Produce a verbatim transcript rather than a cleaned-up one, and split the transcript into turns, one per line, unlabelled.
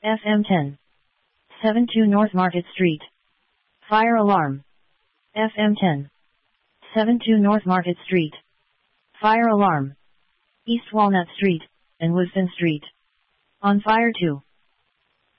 F M ten. seventy-two North Market Street. Fire alarm. F M ten. seventy-two North Market Street. Fire alarm. East Walnut Street and Wisdom Street. On fire two.